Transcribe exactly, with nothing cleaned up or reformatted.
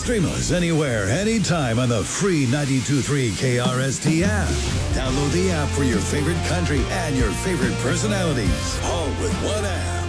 Stream us anywhere, anytime on the free ninety-two point three K R S T app. Download the app for your favorite country and your favorite personalities. All with one app.